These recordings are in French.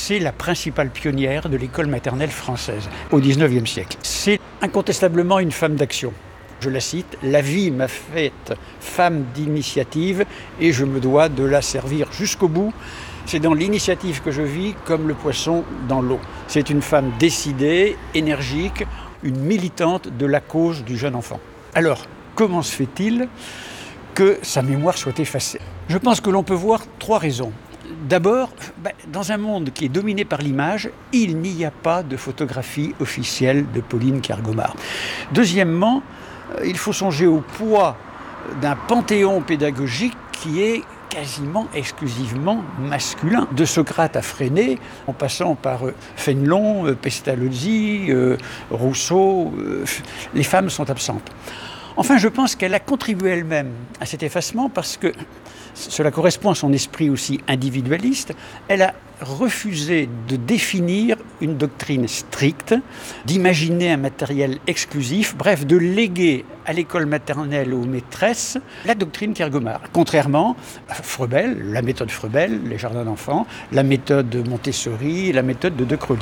c'est la principale pionnière de l'école maternelle française au XIXe siècle. C'est incontestablement une femme d'action. Je la cite, « La vie m'a faite femme d'initiative et je me dois de la servir jusqu'au bout. C'est dans l'initiative que je vis comme le poisson dans l'eau. » C'est une femme décidée, énergique, une militante de la cause du jeune enfant. Alors, comment se fait-il que sa mémoire soit effacée ? Je pense que l'on peut voir 3 raisons. D'abord, dans un monde qui est dominé par l'image, il n'y a pas de photographie officielle de Pauline Kergomar. Deuxièmement, il faut songer au poids d'un panthéon pédagogique qui est quasiment exclusivement masculin. De Socrate à Freinet, en passant par Fénelon, Pestalozzi, Rousseau, les femmes sont absentes. Enfin, je pense qu'elle a contribué elle-même à cet effacement parce que cela correspond à son esprit aussi individualiste. Elle a refusé de définir une doctrine stricte, d'imaginer un matériel exclusif, bref, de léguer à l'école maternelle aux maîtresses la doctrine Kergomar. Contrairement à Froebel, la méthode Froebel, les jardins d'enfants, la méthode Montessori, la méthode de De Crowley.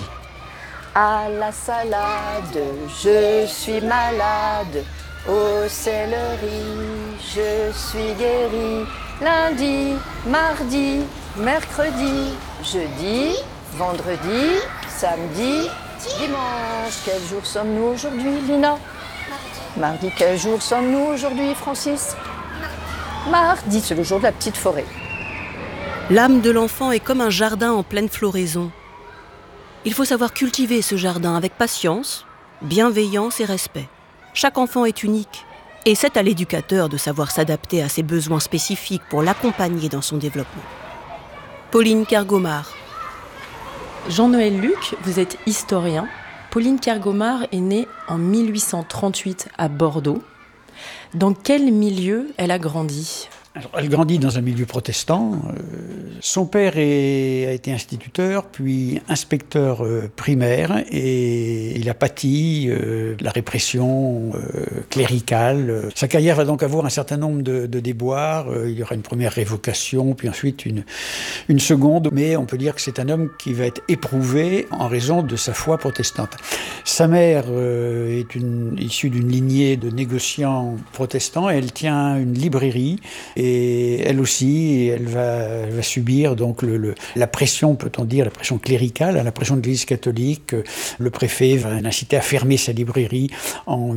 À la salade, je suis malade. Au céleri, je suis guéri. Lundi, mardi, mercredi, jeudi, vendredi, samedi, dimanche. Quel jour sommes-nous aujourd'hui, Lina ? Mardi. Quel jour sommes-nous aujourd'hui, Francis ? Mardi, c'est le jour de la petite forêt. L'âme de l'enfant est comme un jardin en pleine floraison. Il faut savoir cultiver ce jardin avec patience, bienveillance et respect. Chaque enfant est unique et c'est à l'éducateur de savoir s'adapter à ses besoins spécifiques pour l'accompagner dans son développement. Pauline Kergomar. Jean-Noël Luc, vous êtes historien. Pauline Kergomar est née en 1838 à Bordeaux. Dans quel milieu elle a grandi ? Alors, elle grandit dans un milieu protestant. Son père a été instituteur, puis inspecteur primaire, et il a pâti de la répression cléricale. Sa carrière va donc avoir un certain nombre de déboires. Il y aura une première révocation, puis ensuite une seconde. Mais on peut dire que c'est un homme qui va être éprouvé en raison de sa foi protestante. Sa mère est issue d'une lignée de négociants protestants. Elle tient une librairie. Et elle aussi, elle va subir donc la pression, peut-on dire, la pression cléricale, la pression de l'Église catholique. Le préfet va l'inciter à fermer sa librairie en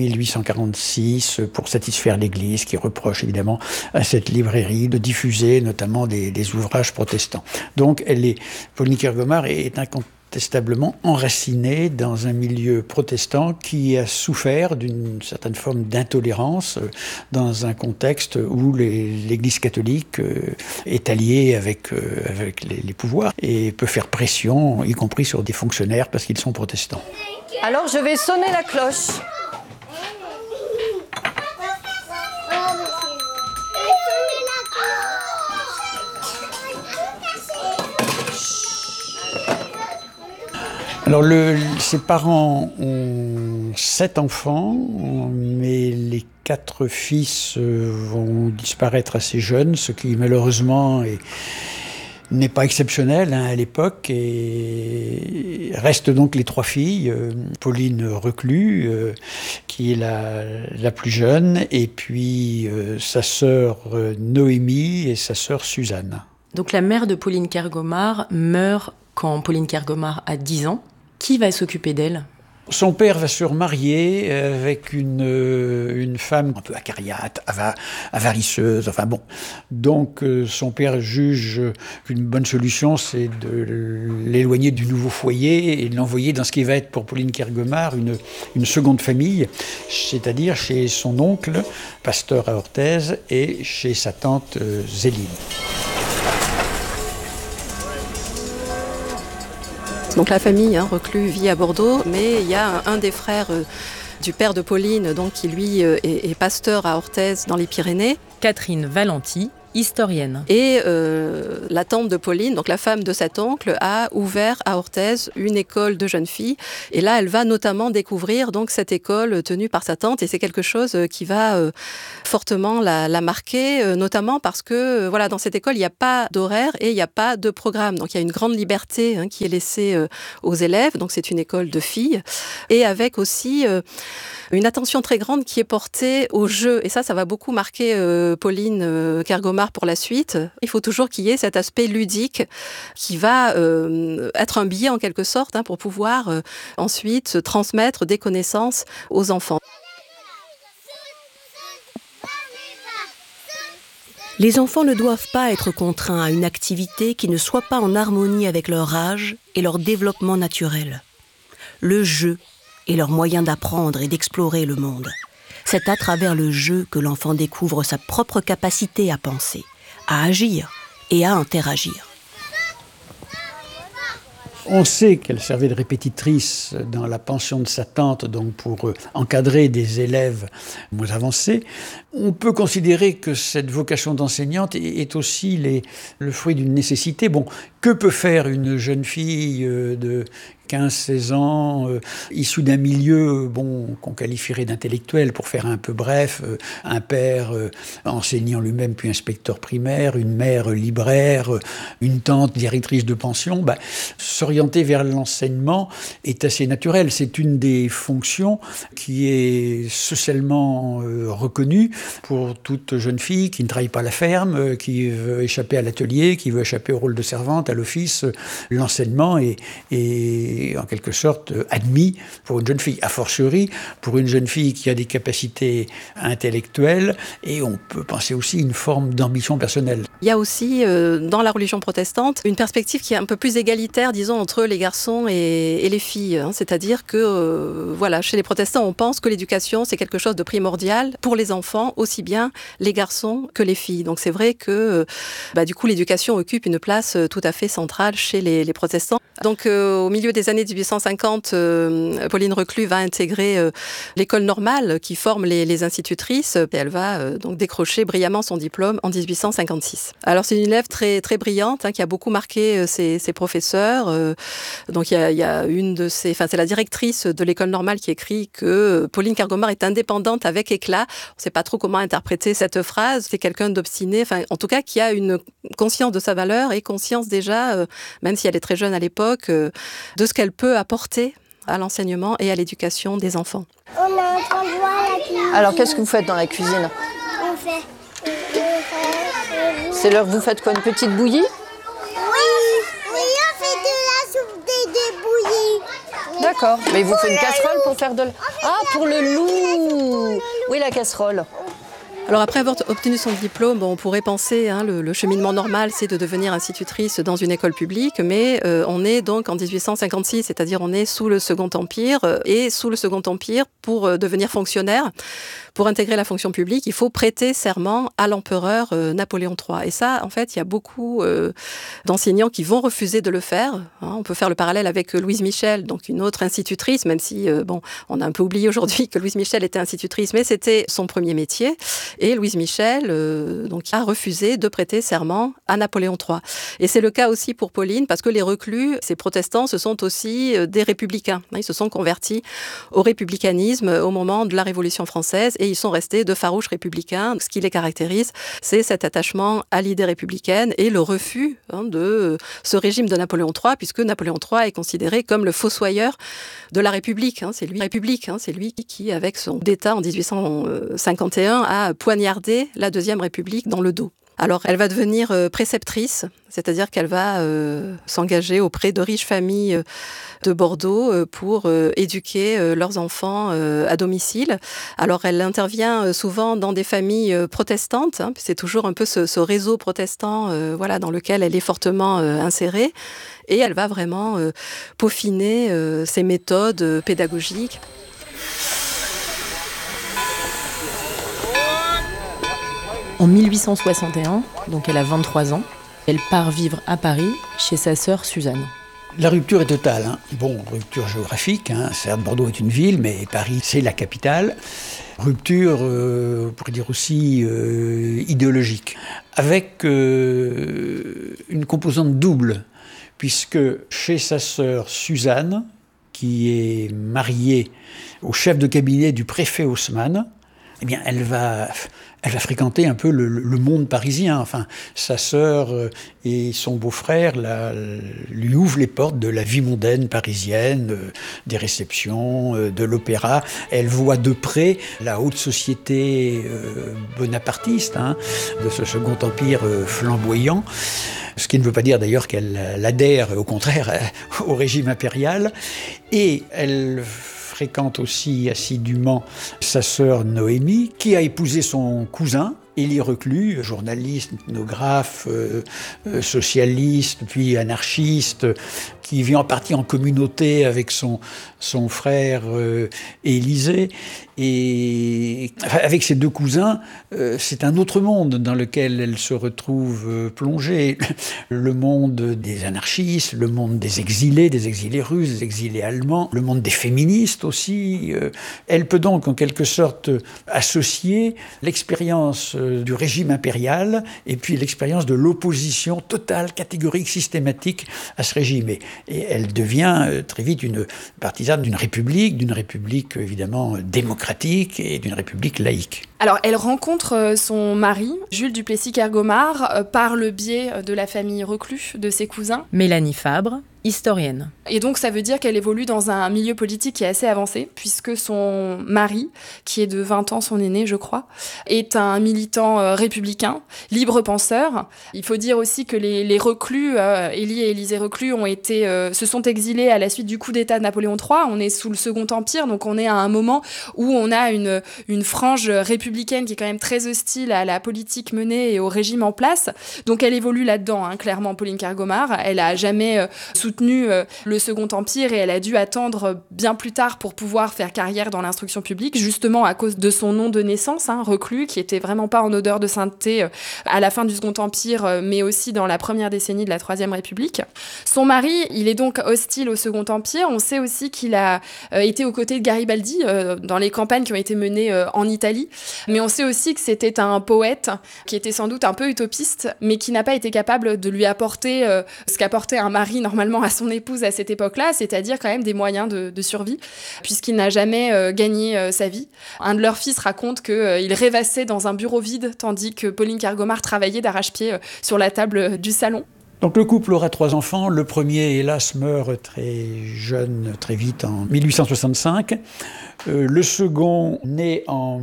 1846 pour satisfaire l'Église, qui reproche évidemment à cette librairie de diffuser notamment des ouvrages protestants. Donc Pauline Kergomar est incontestablement enracinée dans un milieu protestant qui a souffert d'une certaine forme d'intolérance dans un contexte où l'Église catholique est alliée avec les pouvoirs et peut faire pression, y compris sur des fonctionnaires parce qu'ils sont protestants. Alors je vais sonner la cloche. Alors, ses parents ont 7 enfants, mais les 4 fils vont disparaître assez jeunes, ce qui malheureusement n'est pas exceptionnel à l'époque. Et restent donc les 3 filles, Pauline Reclus, qui est la plus jeune, et puis sa sœur Noémie et sa sœur Suzanne. Donc la mère de Pauline Kergomar meurt quand Pauline Kergomar a 10 ans. Qui va s'occuper d'elle ? Son père va se remarier avec une femme un peu acariâtre, avarisseuse, enfin bon. Donc son père juge qu'une bonne solution, c'est de l'éloigner du nouveau foyer et de l'envoyer dans ce qui va être pour Pauline Kergomar une seconde famille, c'est-à-dire chez son oncle, pasteur à Orthez, et chez sa tante Zéline. Donc la famille Reclus vit à Bordeaux, mais il y a un des frères du père de Pauline, donc, qui lui est pasteur à Orthez dans les Pyrénées. Catherine Valenti, historienne. Et la tante de Pauline, donc la femme de cet oncle, a ouvert à Orthez une école de jeunes filles. Et là, elle va notamment découvrir donc cette école tenue par sa tante. Et c'est quelque chose qui va fortement la marquer, notamment parce que voilà, dans cette école, il n'y a pas d'horaire et il n'y a pas de programme. Donc il y a une grande liberté qui est laissée aux élèves. Donc c'est une école de filles. Et avec aussi une attention très grande qui est portée au jeu. Et ça va beaucoup marquer Pauline Kergomar pour la suite. Il faut toujours qu'il y ait cet aspect ludique qui va être un billet en quelque sorte pour pouvoir ensuite transmettre des connaissances aux enfants. Les enfants ne doivent pas être contraints à une activité qui ne soit pas en harmonie avec leur âge et leur développement naturel. Le jeu est leur moyen d'apprendre et d'explorer le monde. C'est à travers le jeu que l'enfant découvre sa propre capacité à penser, à agir et à interagir. On sait qu'elle servait de répétitrice dans la pension de sa tante, donc pour encadrer des élèves moins avancés. On peut considérer que cette vocation d'enseignante est aussi le fruit d'une nécessité. Bon, que peut faire une jeune fille de 15-16 ans, issue d'un milieu qu'on qualifierait d'intellectuel, pour faire un peu bref, un père enseignant lui-même puis inspecteur primaire, une mère libraire, une tante directrice de pension, s'orienter vers l'enseignement est assez naturel. C'est une des fonctions qui est socialement reconnue pour toute jeune fille qui ne travaille pas à la ferme, qui veut échapper à l'atelier, qui veut échapper au rôle de servante, à l'office. L'enseignement est en quelque sorte admis pour une jeune fille, a fortiori pour une jeune fille qui a des capacités intellectuelles, et on peut penser aussi une forme d'ambition personnelle. Il y a aussi dans la religion protestante une perspective qui est un peu plus égalitaire, disons, entre les garçons et les filles. C'est-à-dire que voilà, chez les protestants, on pense que l'éducation c'est quelque chose de primordial pour les enfants, aussi bien les garçons que les filles. Donc c'est vrai que du coup l'éducation occupe une place tout à fait centrale chez les protestants. Donc au milieu des années 1850, Pauline Reclus va intégrer l'école normale qui forme les institutrices, et elle va donc décrocher brillamment son diplôme en 1856. Alors c'est une élève très, très brillante qui a beaucoup marqué ses professeurs. Donc il y a c'est la directrice de l'école normale qui écrit que Pauline Kergomar est indépendante avec éclat. On ne sait pas trop comment interpréter cette phrase. C'est quelqu'un d'obstiné, en tout cas qui a une conscience de sa valeur et conscience déjà, même si elle est très jeune à l'époque, de ce qu'elle peut apporter à l'enseignement et à l'éducation des enfants. On est en train de voir la cuisine. Alors, qu'est-ce que vous faites dans la cuisine ? On fait... C'est l'heure que vous faites quoi, une petite bouillie ? Oui, on fait de la soupe des bouillies. D'accord, mais il vous faut une casserole pour faire de... Ah, pour le loup ! Oui, la casserole. Alors après avoir obtenu son diplôme, on pourrait penser, le cheminement normal, c'est de devenir institutrice dans une école publique, mais on est donc en 1856, c'est-à-dire on est sous le Second Empire, et sous le Second Empire, pour devenir fonctionnaire, pour intégrer la fonction publique, il faut prêter serment à l'empereur Napoléon III. Et ça, en fait, il y a beaucoup d'enseignants qui vont refuser de le faire. On peut faire le parallèle avec Louise Michel, donc une autre institutrice, même si, on a un peu oublié aujourd'hui que Louise Michel était institutrice, mais c'était son premier métier. Et Louise Michel a refusé de prêter serment à Napoléon III. Et c'est le cas aussi pour Pauline, parce que les reclus, ces protestants, ce sont aussi des républicains. Ils se sont convertis au républicanisme au moment de la Révolution française et ils sont restés de farouches républicains. Ce qui les caractérise, c'est cet attachement à l'idée républicaine et le refus de ce régime de Napoléon III, puisque Napoléon III est considéré comme le fossoyeur de la République. C'est lui qui, avec son d'État en 1851, a poignardé la Deuxième République dans le dos. Alors, elle va devenir préceptrice, c'est-à-dire qu'elle va s'engager auprès de riches familles de Bordeaux pour éduquer leurs enfants à domicile. Alors, elle intervient souvent dans des familles protestantes. C'est toujours un peu ce réseau protestant dans lequel elle est fortement insérée. Et elle va vraiment peaufiner ses méthodes pédagogiques. En 1861, donc elle a 23 ans, elle part vivre à Paris chez sa sœur Suzanne. La rupture est totale. Bon, rupture géographique, certes Bordeaux est une ville, mais Paris c'est la capitale. Rupture, on pourrait dire aussi idéologique, avec une composante double, puisque chez sa sœur Suzanne, qui est mariée au chef de cabinet du préfet Haussmann, eh bien, elle va fréquenter un peu le monde parisien. Enfin, sa sœur et son beau-frère lui ouvrent les portes de la vie mondaine parisienne, des réceptions, de l'opéra. Elle voit de près la haute société bonapartiste, de ce Second Empire flamboyant. Ce qui ne veut pas dire d'ailleurs qu'elle adhère, au contraire, au régime impérial. Et elle fréquente aussi assidûment sa sœur Noémie, qui a épousé son cousin, Élie Reclus, journaliste, ethnographe, socialiste, puis anarchiste, qui vit en partie en communauté avec son frère Élisée. Et avec ses deux cousins, c'est un autre monde dans lequel elle se retrouve plongée. Le monde des anarchistes, le monde des exilés russes, des exilés allemands, le monde des féministes aussi. Elle peut donc en quelque sorte associer l'expérience du régime impérial et puis l'expérience de l'opposition totale, catégorique, systématique à ce régime. Et elle devient très vite une partisane d'une république évidemment démocratique et d'une république laïque. Alors, elle rencontre son mari, Jules Duplessis-Kergomar, par le biais de la famille Reclus, de ses cousins. Mélanie Fabre, historienne. Et donc, ça veut dire qu'elle évolue dans un milieu politique qui est assez avancé, puisque son mari, qui est de 20 ans, son aîné, je crois, est un militant républicain, libre penseur. Il faut dire aussi que les Reclus, Élie et Élisée Reclus, se sont exilés à la suite du coup d'État de Napoléon III. On est sous le Second Empire, donc on est à un moment où on a une frange républicaine qui est quand même très hostile à la politique menée et au régime en place. Donc elle évolue là-dedans, clairement, Pauline Kergomar. Elle a jamais soutenu le Second Empire et elle a dû attendre bien plus tard pour pouvoir faire carrière dans l'instruction publique, justement à cause de son nom de naissance, Reclus, qui était vraiment pas en odeur de sainteté à la fin du Second Empire, mais aussi dans la première décennie de la Troisième République. Son mari, il est donc hostile au Second Empire. On sait aussi qu'il a été aux côtés de Garibaldi dans les campagnes qui ont été menées en Italie. Mais on sait aussi que c'était un poète qui était sans doute un peu utopiste, mais qui n'a pas été capable de lui apporter ce qu'apportait un mari normalement à son épouse à cette époque-là, c'est-à-dire quand même des moyens de survie, puisqu'il n'a jamais gagné sa vie. Un de leurs fils raconte qu'il rêvassait dans un bureau vide, tandis que Pauline Kergomar travaillait d'arrache-pied sur la table du salon. Donc le couple aura 3 enfants. Le premier, hélas, meurt très jeune, très vite, en 1865. Le second, né en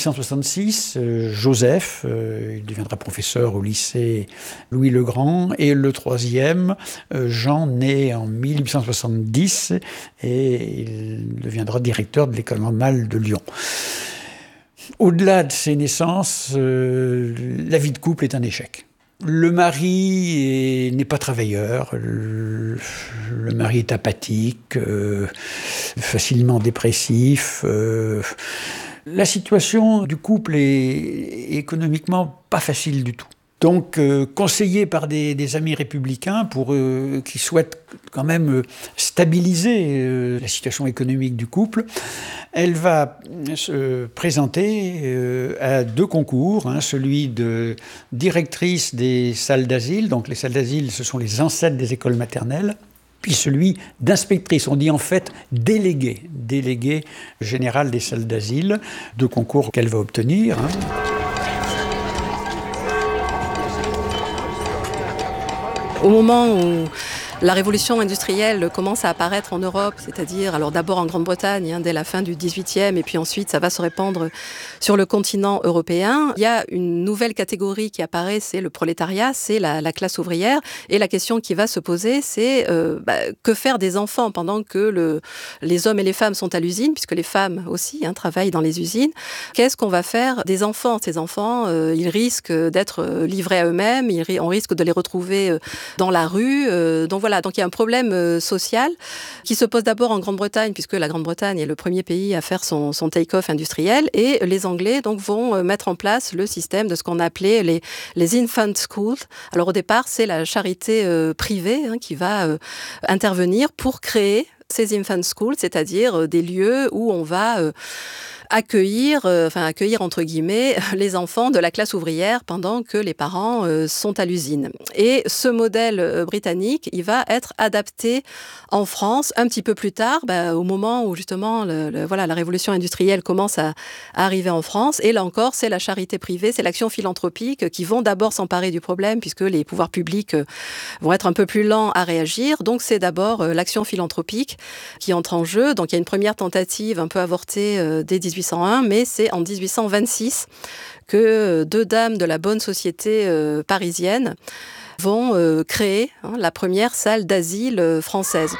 1866, Joseph, il deviendra professeur au lycée Louis-le-Grand. Et le troisième, Jean, né en 1870, et il deviendra directeur de l'école normale de Lyon. Au-delà de ces naissances, la vie de couple est un échec. Le mari n'est pas travailleur, le mari est apathique, facilement dépressif. La situation du couple est économiquement pas facile du tout. Donc, conseillée par des amis républicains qui souhaitent quand même stabiliser la situation économique du couple, elle va se présenter à 2 concours, celui de directrice des salles d'asile. Donc les salles d'asile, ce sont les ancêtres des écoles maternelles. Puis celui d'inspectrice, on dit en fait déléguée générale des salles d'asile, 2 concours qu'elle va obtenir. Au moment où la révolution industrielle commence à apparaître en Europe, c'est-à-dire alors d'abord en Grande-Bretagne, dès la fin du XVIIIe, et puis ensuite ça va se répandre sur le continent européen. Il y a une nouvelle catégorie qui apparaît, c'est le prolétariat, c'est la classe ouvrière. Et la question qui va se poser, c'est que faire des enfants pendant que les hommes et les femmes sont à l'usine, puisque les femmes aussi travaillent dans les usines. Qu'est-ce qu'on va faire des enfants ? Ces enfants, ils risquent d'être livrés à eux-mêmes, on risque de les retrouver dans la rue. Donc voilà, voilà, donc il y a un problème social qui se pose d'abord en Grande-Bretagne, puisque la Grande-Bretagne est le premier pays à faire son take-off industriel, et les Anglais donc vont mettre en place le système de ce qu'on appelait les infant schools. Alors au départ, c'est la charité privée qui va intervenir pour créer ces infant schools, c'est-à-dire des lieux où on va accueillir entre guillemets les enfants de la classe ouvrière pendant que les parents sont à l'usine. Et ce modèle britannique, il va être adapté en France un petit peu plus tard, au moment où justement la révolution industrielle commence à arriver en France. Et là encore, c'est la charité privée, c'est l'action philanthropique qui vont d'abord s'emparer du problème puisque les pouvoirs publics vont être un peu plus lents à réagir. Donc c'est d'abord l'action philanthropique qui entre en jeu. Donc il y a une première tentative un peu avortée dès 1801, mais c'est en 1826 que 2 dames de la bonne société parisienne vont créer la première salle d'asile française.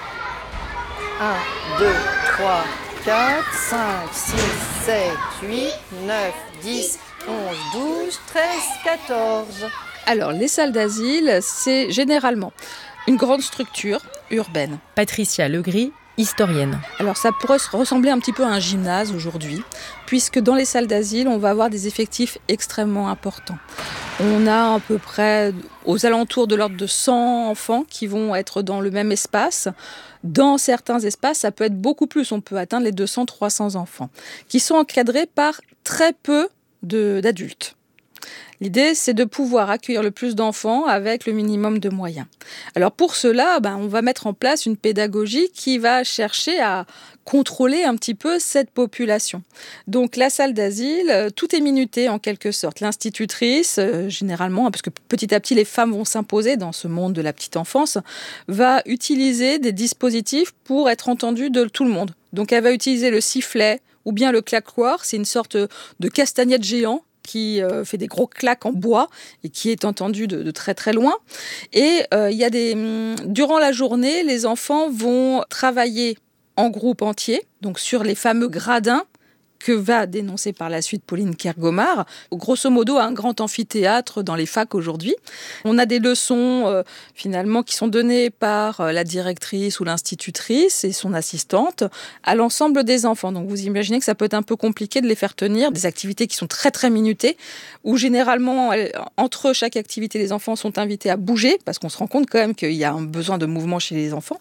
1, 2, 3, 4, 5, 6, 7, 8, 9, 10, 11, 12, 13, 14. Alors, les salles d'asile, c'est généralement une grande structure urbaine. Patricia Legris, historienne. Alors ça pourrait ressembler un petit peu à un gymnase aujourd'hui, puisque dans les salles d'asile, on va avoir des effectifs extrêmement importants. On a à peu près aux alentours de l'ordre de 100 enfants qui vont être dans le même espace. Dans certains espaces, ça peut être beaucoup plus, on peut atteindre les 200-300 enfants, qui sont encadrés par très peu d'adultes. L'idée, c'est de pouvoir accueillir le plus d'enfants avec le minimum de moyens. Alors pour cela, on va mettre en place une pédagogie qui va chercher à contrôler un petit peu cette population. Donc la salle d'asile, tout est minuté en quelque sorte. L'institutrice, généralement, parce que petit à petit les femmes vont s'imposer dans ce monde de la petite enfance, va utiliser des dispositifs pour être entendue de tout le monde. Donc elle va utiliser le sifflet ou bien le claquoir, c'est une sorte de castagnette géant qui fait des gros claques en bois et qui est entendu de très très loin. Et durant la journée, les enfants vont travailler en groupe entier, donc sur les fameux gradins que va dénoncer par la suite Pauline Kergomar. Grosso modo, un grand amphithéâtre dans les facs aujourd'hui. On a des leçons finalement qui sont données par la directrice ou l'institutrice et son assistante à l'ensemble des enfants. Donc vous imaginez que ça peut être un peu compliqué de les faire tenir. Des activités qui sont très très minutées, où généralement, entre chaque activité, les enfants sont invités à bouger, parce qu'on se rend compte quand même qu'il y a un besoin de mouvement chez les enfants.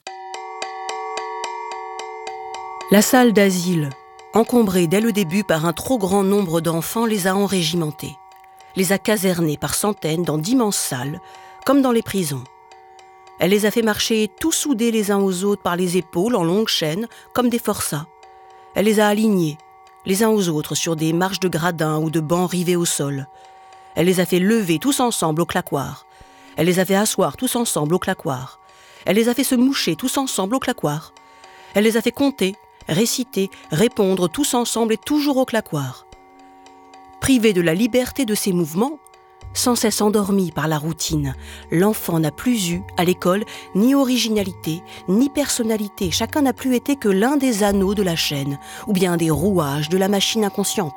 La salle d'asile, encombrée dès le début par un trop grand nombre d'enfants, les a enrégimentés, les a casernés par centaines dans d'immenses salles, comme dans les prisons. Elle les a fait marcher tous soudés les uns aux autres par les épaules en longues chaînes, comme des forçats. Elle les a alignés, les uns aux autres, sur des marches de gradins ou de bancs rivés au sol. Elle les a fait lever tous ensemble au claquoir. Elle les a fait asseoir tous ensemble au claquoir. Elle les a fait se moucher tous ensemble au claquoir. Elle les a fait compter, réciter, répondre tous ensemble et toujours au claquoir. Privé de la liberté de ses mouvements, sans cesse endormi par la routine, l'enfant n'a plus eu, à l'école, ni originalité, ni personnalité. Chacun n'a plus été que l'un des anneaux de la chaîne, ou bien des rouages de la machine inconsciente.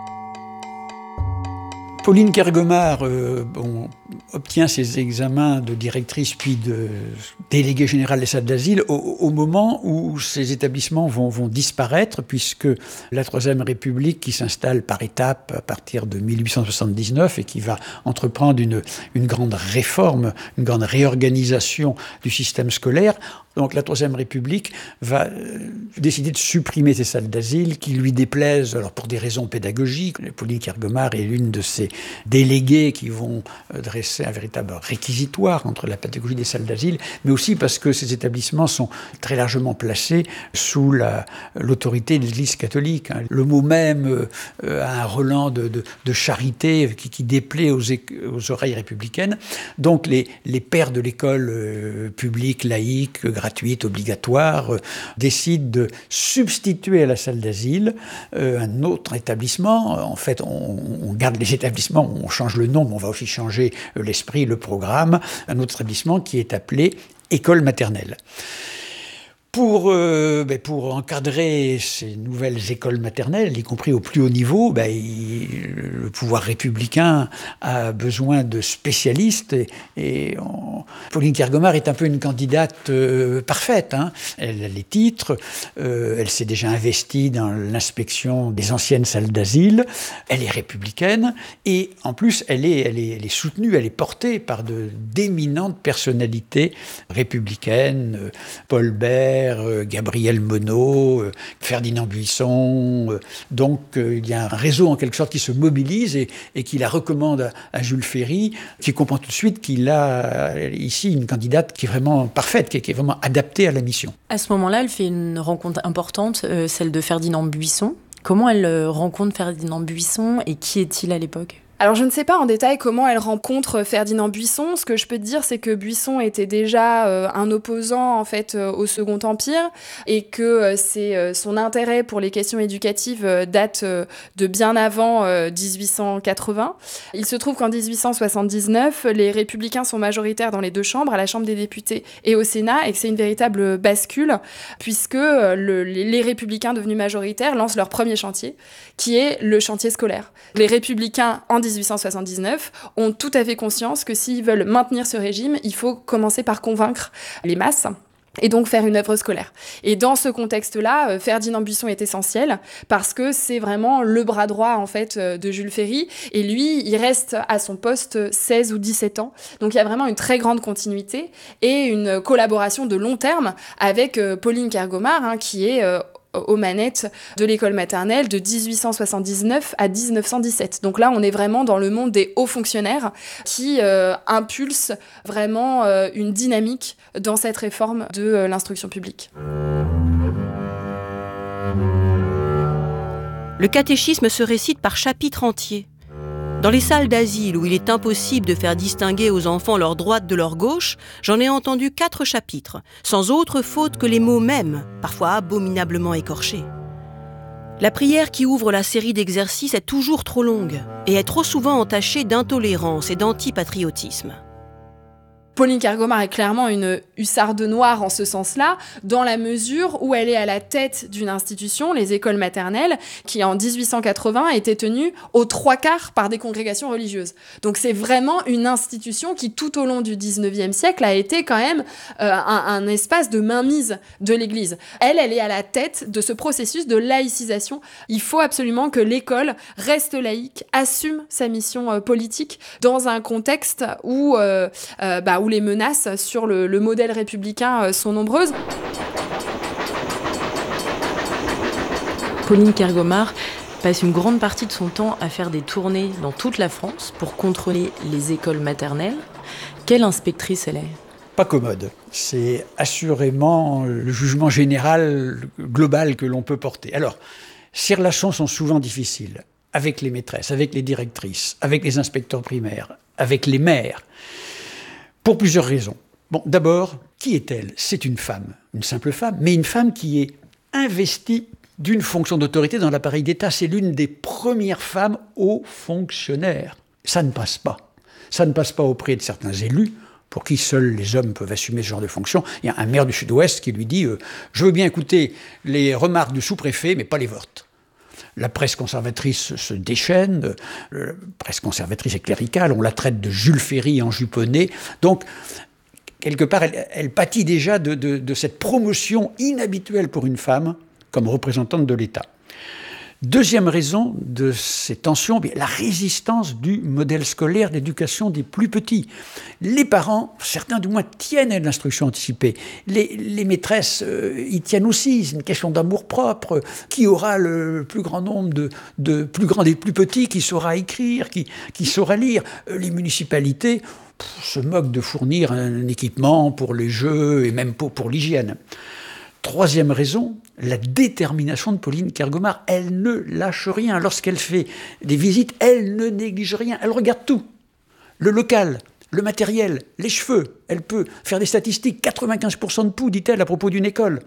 Pauline Kergomar obtient ses examens de directrice puis de déléguée générale des salles d'asile au moment où ces établissements vont disparaître, puisque la Troisième République, qui s'installe par étapes à partir de 1879 et qui va entreprendre une grande réforme, une grande réorganisation du système scolaire, donc la Troisième République va décider de supprimer ces salles d'asile qui lui déplaisent, alors pour des raisons pédagogiques. Pauline Kergomar est l'une de ces déléguées qui vont dresser un véritable réquisitoire entre la pédagogie des salles d'asile, mais aussi parce que ces établissements sont très largement placés sous l'autorité de l'Église catholique. Le mot même a un relent de charité qui déplaît aux oreilles républicaines. Donc les pères de l'école publique, laïque, gratuite, obligatoire, décident de substituer à la salle d'asile un autre établissement. En fait, on garde les établissements, on change le nom, mais on va aussi changer l'esprit, le programme. Un autre établissement qui est appelé école maternelle. Pour encadrer ces nouvelles écoles maternelles, y compris au plus haut niveau, le pouvoir républicain a besoin de spécialistes. Pauline Kergomar est un peu une candidate parfaite. Elle a les titres, elle s'est déjà investie dans l'inspection des anciennes salles d'asile, elle est républicaine et en plus elle est soutenue, elle est portée par d'éminentes personnalités républicaines, Paul Bert, Gabriel Monod, Ferdinand Buisson. Donc il y a un réseau en quelque sorte qui se mobilise et qui la recommande à Jules Ferry, qui comprend tout de suite qu'il a ici une candidate qui est vraiment parfaite, qui est vraiment adaptée à la mission. À ce moment-là, elle fait une rencontre importante, celle de Ferdinand Buisson. Comment elle rencontre Ferdinand Buisson et qui est-il à l'époque ? Alors je ne sais pas en détail comment elle rencontre Ferdinand Buisson. Ce que je peux te dire, c'est que Buisson était déjà un opposant en fait au Second Empire et que son intérêt pour les questions éducatives date de bien avant 1880. Il se trouve qu'en 1879, les républicains sont majoritaires dans les deux chambres, à la Chambre des députés et au Sénat, et que c'est une véritable bascule puisque les républicains devenus majoritaires lancent leur premier chantier, qui est le chantier scolaire. Les républicains en 1879 ont tout à fait conscience que s'ils veulent maintenir ce régime, il faut commencer par convaincre les masses et donc faire une œuvre scolaire. Et dans ce contexte-là, Ferdinand Buisson est essentiel parce que c'est vraiment le bras droit en fait de Jules Ferry et lui, il reste à son poste 16 ou 17 ans. Donc il y a vraiment une très grande continuité et une collaboration de long terme avec Pauline Kergomar qui est aux manettes de l'école maternelle de 1879 à 1917. Donc là, on est vraiment dans le monde des hauts fonctionnaires qui impulsent vraiment une dynamique dans cette réforme de l'instruction publique. Le catéchisme se récite par chapitre entier. Dans les salles d'asile où il est impossible de faire distinguer aux enfants leur droite de leur gauche, j'en ai entendu 4 chapitres, sans autre faute que les mots mêmes, parfois abominablement écorchés. La prière qui ouvre la série d'exercices est toujours trop longue et est trop souvent entachée d'intolérance et d'antipatriotisme. Pauline Kergomar est clairement une hussarde noire en ce sens-là, dans la mesure où elle est à la tête d'une institution, les écoles maternelles, qui en 1880 était tenue aux 3/4 par des congrégations religieuses. Donc c'est vraiment une institution qui, tout au long du 19e siècle, a été quand même un espace de mainmise de l'Église. Elle est à la tête de ce processus de laïcisation. Il faut absolument que l'école reste laïque, assume sa mission politique dans un contexte où les menaces sur le modèle républicain sont nombreuses. Pauline Kergomar passe une grande partie de son temps à faire des tournées dans toute la France pour contrôler les écoles maternelles. Quelle inspectrice elle est ? Pas commode. C'est assurément le jugement général, global que l'on peut porter. Alors, ces relations sont souvent difficiles, avec les maîtresses, avec les directrices, avec les inspecteurs primaires, avec les maires. Pour plusieurs raisons. Bon, d'abord, qui est-elle ? C'est une femme, une simple femme, mais une femme qui est investie d'une fonction d'autorité dans l'appareil d'État. C'est l'une des premières femmes hauts fonctionnaires. Ça ne passe pas. Ça ne passe pas auprès de certains élus, pour qui seuls les hommes peuvent assumer ce genre de fonction. Il y a un maire du Sud-Ouest qui lui dit « Je veux bien écouter les remarques du sous-préfet, mais pas les votes ». La presse conservatrice se déchaîne, la presse conservatrice et cléricale, on la traite de Jules Ferry enjuponné. Donc, quelque part, elle pâtit déjà de cette promotion inhabituelle pour une femme comme représentante de l'État. Deuxième raison de ces tensions, la résistance du modèle scolaire d'éducation des plus petits. Les parents, certains du moins, tiennent à l'instruction anticipée. Les maîtresses y tiennent aussi, c'est une question d'amour-propre. Qui aura le plus grand nombre de plus grands des plus petits, qui saura écrire, qui saura lire. Les municipalités se moquent de fournir un équipement pour les jeux et même pour l'hygiène. Troisième raison, la détermination de Pauline Kergomar. Elle ne lâche rien. Lorsqu'elle fait des visites, elle ne néglige rien. Elle regarde tout. Le local, le matériel, les cheveux. Elle peut faire des statistiques. 95% de poux, dit-elle, à propos d'une école.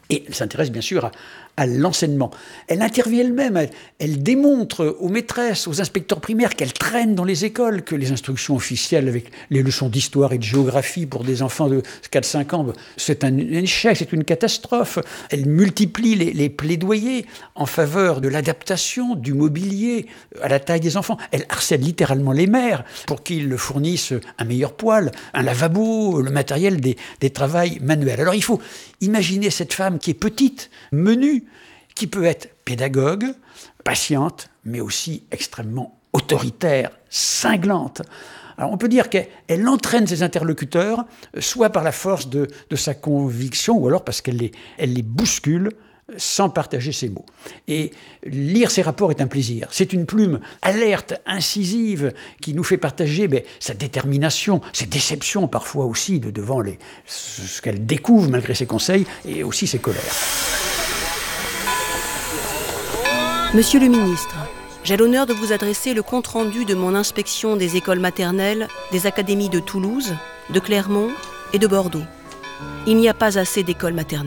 Et elle s'intéresse bien sûr à l'enseignement. Elle intervient elle-même, elle démontre aux maîtresses, aux inspecteurs primaires qu'elle traîne dans les écoles, que les instructions officielles avec les leçons d'histoire et de géographie pour des enfants de 4-5 ans, c'est un échec, c'est une catastrophe. Elle multiplie les plaidoyers en faveur de l'adaptation du mobilier à la taille des enfants. Elle harcèle littéralement les mères pour qu'ils fournissent un meilleur poêle, un lavabo, le matériel des travails manuels. Alors il faut imaginer cette femme qui est petite, menue, qui peut être pédagogue, patiente, mais aussi extrêmement autoritaire, cinglante. Alors on peut dire qu'elle entraîne ses interlocuteurs, soit par la force de sa conviction, ou alors parce qu'elle les bouscule sans partager ses mots. Et lire ses rapports est un plaisir. C'est une plume alerte, incisive, qui nous fait partager sa détermination, ses déceptions parfois aussi devant ce qu'elle découvre malgré ses conseils, et aussi ses colères. Monsieur le ministre, j'ai l'honneur de vous adresser le compte-rendu de mon inspection des écoles maternelles des académies de Toulouse, de Clermont et de Bordeaux. Il n'y a pas assez d'écoles maternelles.